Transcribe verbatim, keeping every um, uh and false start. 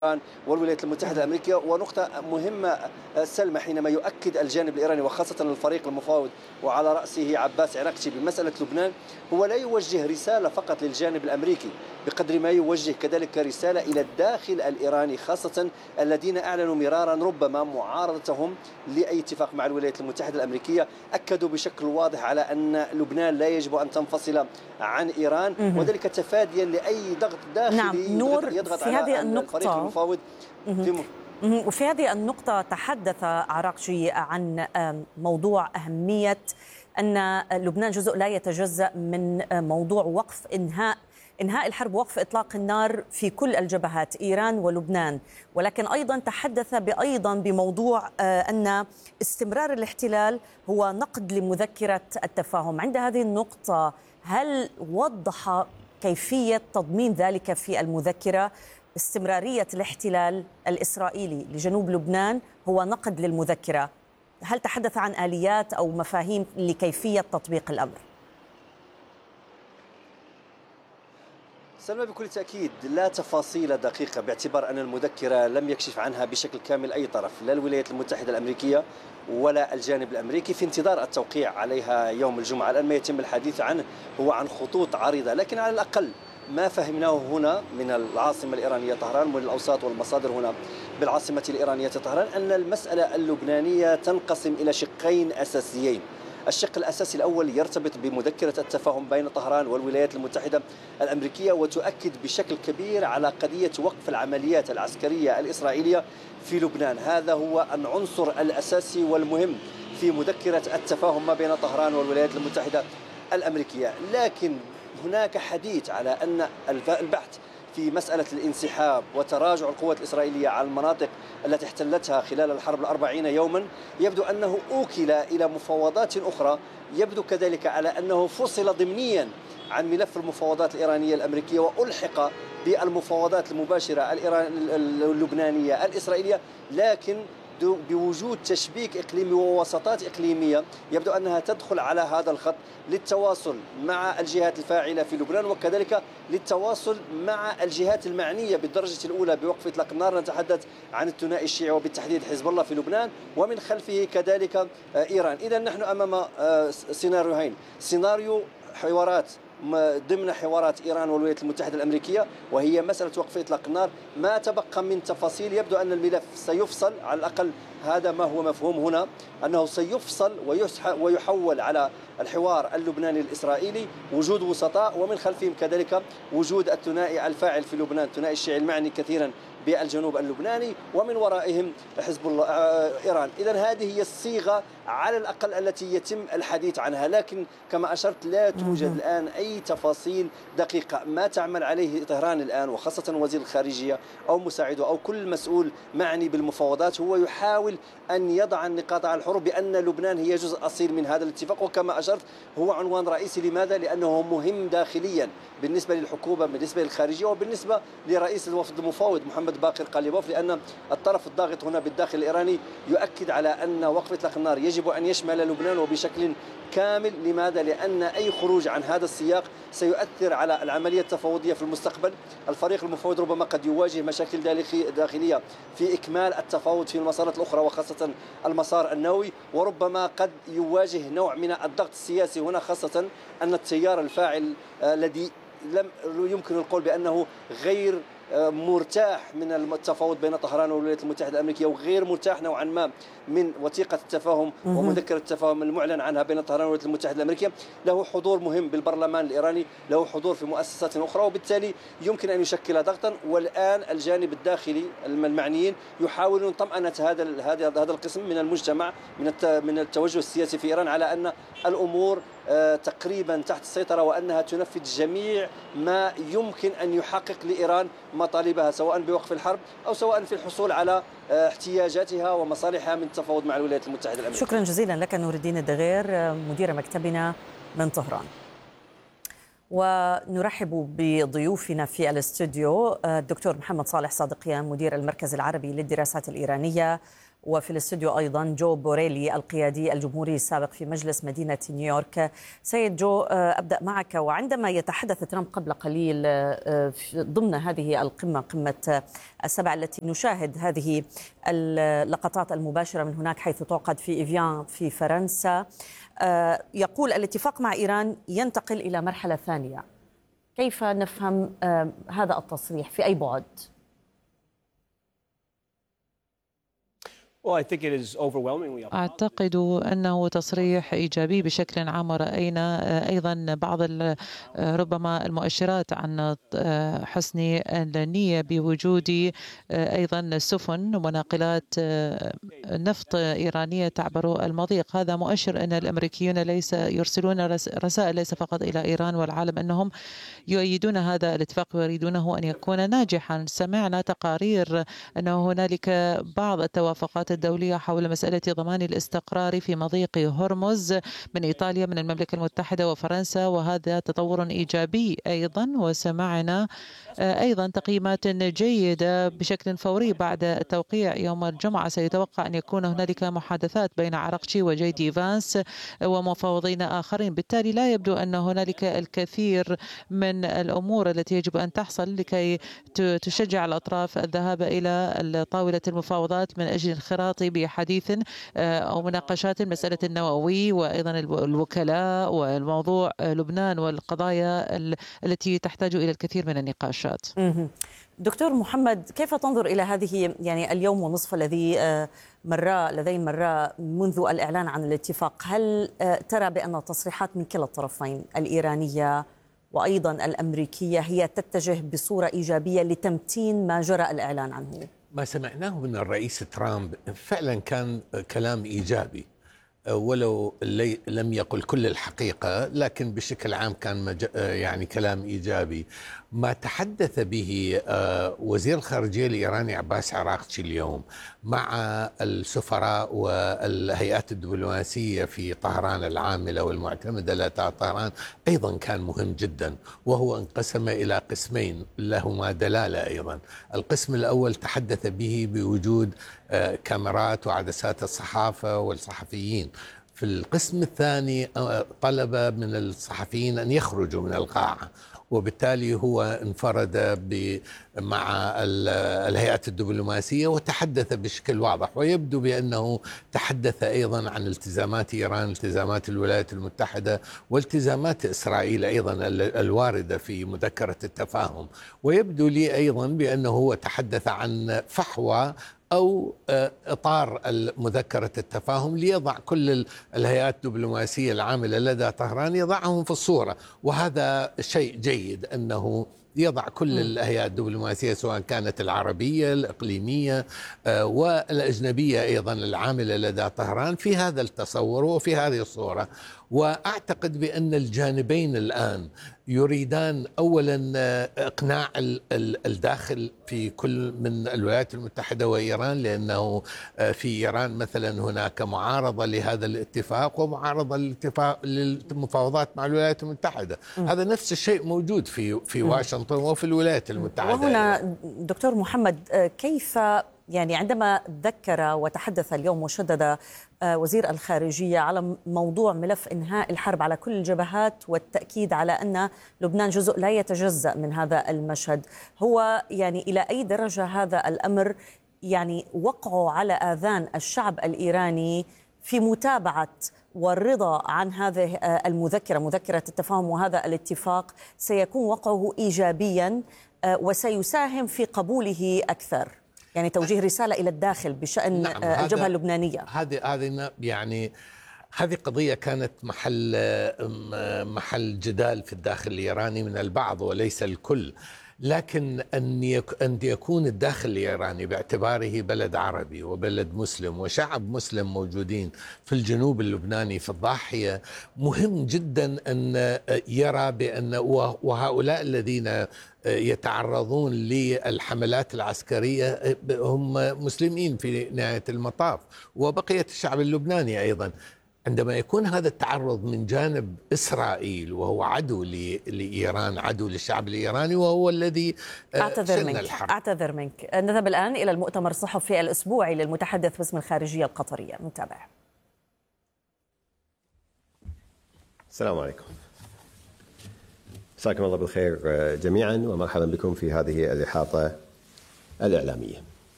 والولايات المتحدة الأمريكية. ونقطة مهمة سلمى، حينما يؤكد الجانب الإيراني وخاصة الفريق المفاوض وعلى رأسه عباس عراقچي بمسألة لبنان، هو لا يوجه رسالة فقط للجانب الأمريكي بقدر ما يوجه كذلك رسالة إلى الداخل الإيراني، خاصة الذين أعلنوا مرارا ربما معارضتهم لأي اتفاق مع الولايات المتحدة الأمريكية. أكدوا بشكل واضح على أن لبنان لا يجب أن تنفصل عن إيران، وذلك تفاديا لأي ضغط داخلي نعم. نور، يضغط في على هذه الفريق النقطة المفاوض في م... وفي هذه النقطة تحدث عراقچي عن موضوع أهمية أن لبنان جزء لا يتجزأ من موضوع وقف إنهاء إنهاء الحرب، وقف إطلاق النار في كل الجبهات، إيران ولبنان. ولكن أيضا تحدث أيضا بموضوع أن استمرار الاحتلال هو نقد لمذكرة التفاهم. عند هذه النقطة، هل وضح كيفية تضمين ذلك في المذكرة؟ استمرارية الاحتلال الإسرائيلي لجنوب لبنان هو نقد للمذكرة. هل تحدث عن آليات أو مفاهيم لكيفية تطبيق الأمر؟ سلمى، بكل تأكيد لا تفاصيل دقيقة، باعتبار أن المذكرة لم يكشف عنها بشكل كامل أي طرف، لا الولايات المتحدة الأمريكية ولا الجانب الأمريكي، في انتظار التوقيع عليها يوم الجمعة. الآن ما يتم الحديث عنه هو عن خطوط عريضة، لكن على الأقل ما فهمناه هنا من العاصمة الإيرانية طهران ومن الأوساط والمصادر هنا بالعاصمة الإيرانية طهران أن المسألة اللبنانية تنقسم إلى شقين أساسيين. الشق الأساسي الأول يرتبط بمذكرة التفاهم بين طهران والولايات المتحدة الأمريكية، وتؤكد بشكل كبير على قضية وقف العمليات العسكرية الإسرائيلية في لبنان. هذا هو العنصر الأساسي والمهم في مذكرة التفاهم ما بين طهران والولايات المتحدة الأمريكية. لكن هناك حديث على أن البحث في مسألة الانسحاب وتراجع القوات الإسرائيلية على المناطق التي احتلتها خلال الحرب الأربعين يوما، يبدو أنه أوكل إلى مفاوضات أخرى. يبدو كذلك على أنه فصل ضمنيا عن ملف المفاوضات الإيرانية الأمريكية وألحق بالمفاوضات المباشرة اللبنانية الإسرائيلية، لكن بوجود تشبيك إقليمي ووساطات إقليمية يبدو أنها تدخل على هذا الخط للتواصل مع الجهات الفاعلة في لبنان، وكذلك للتواصل مع الجهات المعنية بالدرجة الأولى بوقف إطلاق النار. نتحدث عن الثنائي الشيعي وبالتحديد حزب الله في لبنان، ومن خلفه كذلك إيران. إذا نحن أمام سيناريوهين: سيناريو حوارات ضمن حوارات إيران والولايات المتحدة الأمريكية، وهي مسألة وقف إطلاق النار. ما تبقى من تفاصيل يبدو أن الملف سيفصل، على الأقل هذا ما هو مفهوم هنا، أنه سيفصل ويحول على الحوار اللبناني الإسرائيلي، وجود وسطاء، ومن خلفهم كذلك وجود الثنائي الفاعل في لبنان، الثنائي الشيعي المعني كثيرا بالجنوب اللبناني، ومن ورائهم حزب الله إيران. إذن هذه هي الصيغة على الأقل التي يتم الحديث عنها، لكن كما أشرت لا توجد الآن أي تفاصيل دقيقة. ما تعمل عليه طهران الآن وخاصة وزير الخارجية أو مساعده أو كل مسؤول معني بالمفاوضات هو يحاول أن يضع النقاط على الحروف بأن لبنان هي جزء أصيل من هذا الاتفاق، وكما أشرت هو عنوان رئيسي. لماذا؟ لأنه مهم داخليا بالنسبة للحكومة، بالنسبة للخارجية، وبالنسبة لرئيس الوفد المفاوض محمد باقر قليبوف، لأن الطرف الضاغط هنا بالداخل الإيراني يؤكد على أن وقف إطلاق النار يجب أن يشمل لبنان وبشكل كامل. لماذا؟ لأن أي خروج عن هذا السياق سيؤثر على العملية التفاوضية في المستقبل. الفريق المفاوض ربما قد يواجه مشاكل داخلية في إكمال التفاوض في المسارات الأخرى وخاصة المسار النووي، وربما قد يواجه نوع من الضغط السياسي هنا، خاصة أن التيار الفاعل الذي لم يمكن القول بأنه غير مرتاح من التفاوض بين طهران والولايات المتحدة الأمريكية، وغير مرتاح نوعا ما من وثيقة التفاهم ومذكرة التفاهم المعلن عنها بين طهران والولايات المتحدة الأمريكية، له حضور مهم بالبرلمان الإيراني، له حضور في مؤسسات أخرى، وبالتالي يمكن أن يشكل ضغطا. والآن الجانب الداخلي المعنيين يحاولون طمأنة هذا هذا هذا القسم من المجتمع من من التوجه السياسي في إيران على أن الأمور تقريبا تحت السيطرة، وأنها تنفذ جميع ما يمكن أن يحقق لإيران مطالبها، سواء بوقف الحرب أو سواء في الحصول على احتياجاتها ومصالحها من التفاوض مع الولايات المتحدة الأمريكية. شكرا جزيلا لك نور الدين الدغير مدير مكتبنا من طهران. ونرحب بضيوفنا في الاستوديو الدكتور محمد صالح صادقيان مدير المركز العربي للدراسات الإيرانية، وفي الاستوديو أيضا جو بوريلي القيادي الجمهوري السابق في مجلس مدينة نيويورك. سيد جو، أبدأ معك. وعندما يتحدث ترامب قبل قليل ضمن هذه القمة، قمة السبع التي نشاهد هذه اللقطات المباشرة من هناك حيث تعقد في إيفيان في فرنسا، يقول الاتفاق مع إيران ينتقل إلى مرحلة ثانية. كيف نفهم هذا التصريح؟ في أي بعد؟ أعتقد أنه تصريح إيجابي بشكل عام. رأينا أيضا بعض ربما المؤشرات عن حسن النية بوجود أيضا سفن وناقلات نفط إيرانية تعبر المضيق. هذا مؤشر أن الأمريكيون ليس يرسلون رسائل ليس فقط إلى إيران والعالم أنهم يؤيدون هذا الاتفاق ويريدونه أن يكون ناجحا. سمعنا تقارير أنه هنالك بعض التوافقات الدولية حول مسألة ضمان الاستقرار في مضيق هرمز من إيطاليا من المملكة المتحدة وفرنسا، وهذا تطور إيجابي أيضا. وسمعنا أيضا تقييمات جيدة بشكل فوري بعد التوقيع يوم الجمعة. سيتوقع أن يكون هنالك محادثات بين عراقچي وجي دي فانس ومفاوضين آخرين. بالتالي لا يبدو أن هنالك الكثير من الأمور التي يجب أن تحصل لكي تشجع الأطراف الذهاب إلى طاولة المفاوضات من أجل الانخراط بحديث أو مناقشات مسألة النووي وأيضا الوكلاء والموضوع لبنان والقضايا التي تحتاج إلى الكثير من النقاشات. دكتور محمد، كيف تنظر إلى هذه يعني اليوم ونصف الذي مر الذين مر منذ الإعلان عن الاتفاق؟ هل ترى بأن التصريحات من كلا الطرفين الإيرانية وأيضا الأمريكية هي تتجه بصورة إيجابية لتمتين ما جرى الإعلان عنه؟ ما سمعناه من الرئيس ترامب فعلا كان كلام إيجابي، ولو لم يقل كل الحقيقة، لكن بشكل عام كان يعني كلام إيجابي. ما تحدث به وزير الخارجية الإيراني عباس عراقچي اليوم مع السفراء والهيئات الدبلوماسية في طهران العاملة والمعتمدة لدى طهران أيضا كان مهم جدا، وهو انقسم إلى قسمين لهما دلالة أيضا. القسم الأول تحدث به بوجود كاميرات وعدسات الصحافة والصحفيين. في القسم الثاني طلب من الصحفيين أن يخرجوا من القاعة، وبالتالي هو انفرد مع الهيئات الدبلوماسية وتحدث بشكل واضح، ويبدو بأنه تحدث أيضا عن التزامات إيران، التزامات الولايات المتحدة، والتزامات إسرائيل أيضا الواردة في مذكرة التفاهم. ويبدو لي أيضا بأنه هو تحدث عن فحوى أو إطار مذكرة التفاهم ليضع كل الهيئات الدبلوماسية العاملة لدى طهران، يضعهم في الصورة. وهذا شيء جيد أنه يضع كل الهيئات الدبلوماسية سواء كانت العربية الإقليمية والأجنبية أيضا العاملة لدى طهران في هذا التصور وفي هذه الصورة. وأعتقد بأن الجانبين الآن يريدان أولا إقناع الداخل في كل من الولايات المتحدة وإيران، لأنه في إيران مثلا هناك معارضة لهذا الاتفاق ومعارضة للاتفاق للمفاوضات مع الولايات المتحدة. م. هذا نفس الشيء موجود في في واشنطن وفي الولايات المتحدة. وهنا دكتور محمد، كيف يعني عندما ذكر وتحدث اليوم وشدد وزير الخارجية على موضوع ملف إنهاء الحرب على كل الجبهات والتأكيد على أن لبنان جزء لا يتجزأ من هذا المشهد، هو يعني إلى أي درجة هذا الأمر يعني وقعه على آذان الشعب الإيراني في متابعة والرضا عن هذه المذكرة، مذكرة التفاهم وهذا الاتفاق سيكون وقعه إيجابيا وسيساهم في قبوله أكثر؟ يعني توجيه رسالة إلى الداخل بشأن نعم الجبهة اللبنانية. هذه هذه يعني هذه قضية كانت محل محل جدال في الداخل الإيراني من البعض وليس الكل، لكن أن أن يكون الداخل الإيراني باعتباره بلد عربي وبلد مسلم وشعب مسلم موجودين في الجنوب اللبناني في الضاحية، مهم جدا أن يرى بأن وهؤلاء الذين يتعرضون للحملات العسكرية هم مسلمين في نهاية المطاف، وبقية الشعب اللبناني أيضا. عندما يكون هذا التعرض من جانب إسرائيل وهو عدو لإيران، عدو للشعب الإيراني، وهو الذي أعتذر منك الحرب. أعتذر منك نذهب الآن إلى المؤتمر الصحفي الأسبوعي للمتحدث باسم الخارجية القطرية، نتابع. السلام عليكم، مساكم الله بالخير جميعا، ومرحبا بكم في هذه الإحاطة الإعلامية.